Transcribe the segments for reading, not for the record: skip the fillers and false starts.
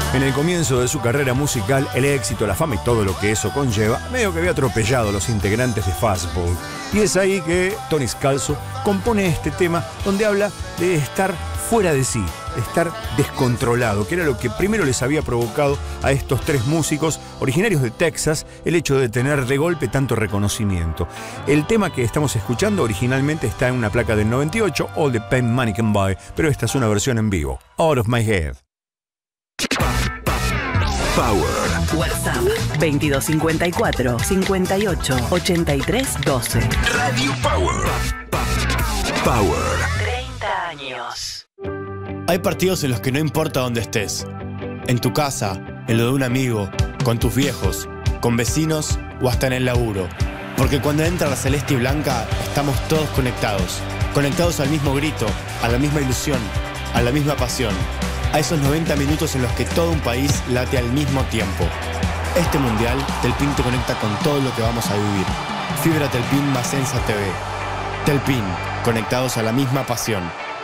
En el comienzo de su carrera musical, el éxito, la fama y todo lo que eso conlleva, medio que había atropellado a los integrantes de Fastball. Y es ahí que Tony Scalzo compone este tema donde habla de estar fuera de sí, de estar descontrolado, que era lo que primero les había provocado a estos tres músicos originarios de Texas el hecho de tener de golpe tanto reconocimiento. El tema que estamos escuchando originalmente está en una placa del 98, All the Pain Money Can Buy, pero esta es una versión en vivo, Out of My Head. Power. WhatsApp 2254 58 83 12. Radio Power. Power. 30 años. Hay partidos en los que no importa dónde estés. En tu casa, en lo de un amigo, con tus viejos, con vecinos o hasta en el laburo. Porque cuando entra la celeste y blanca, estamos todos conectados. Conectados al mismo grito, a la misma ilusión, a la misma pasión. A esos 90 minutos en los que todo un país late al mismo tiempo. Este mundial, Telpin te conecta con todo lo que vamos a vivir. Fibra Telpin más Ensa TV. Telpin, conectados a la misma pasión.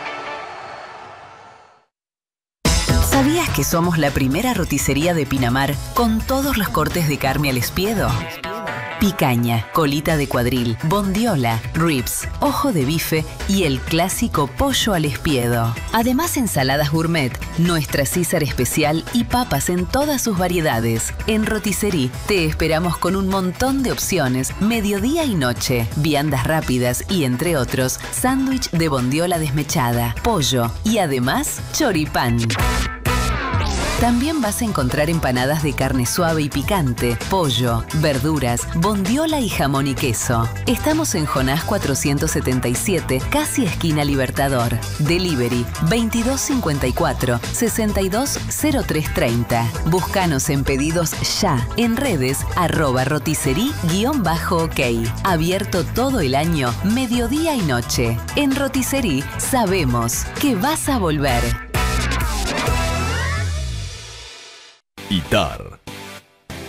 ¿Sabías que somos la primera roticería de Pinamar con todos los cortes de carne al espiedo? Picaña, colita de cuadril, bondiola, ribs, ojo de bife y el clásico pollo al espiedo. Además, ensaladas gourmet, nuestra César especial y papas en todas sus variedades. En Rotisserie te esperamos con un montón de opciones, mediodía y noche, viandas rápidas y, entre otros, sándwich de bondiola desmechada, pollo y además choripán. También vas a encontrar empanadas de carne suave y picante, pollo, verduras, bondiola y jamón y queso. Estamos en Jonás 477, casi esquina Libertador. Delivery 2254 620330. Búscanos en pedidos ya, en redes @rotisserie_ok. Abierto todo el año, mediodía y noche. En Rotisserie sabemos que vas a volver. ITAR